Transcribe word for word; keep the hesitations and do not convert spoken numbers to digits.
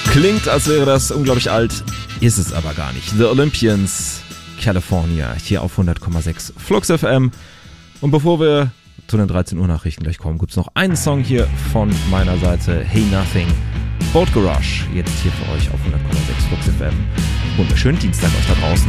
Klingt, als wäre das unglaublich alt, ist es aber gar nicht. The Olympians, California, hier auf hundert Komma sechs Flux F M. Und bevor wir zu den dreizehn Uhr Nachrichten gleich kommen, gibt es noch einen Song hier von meiner Seite, Hey Nothing, Boat Garage, jetzt hier für euch auf hundert Komma sechs Flux F M. Wunderschönen Dienstag euch da draußen.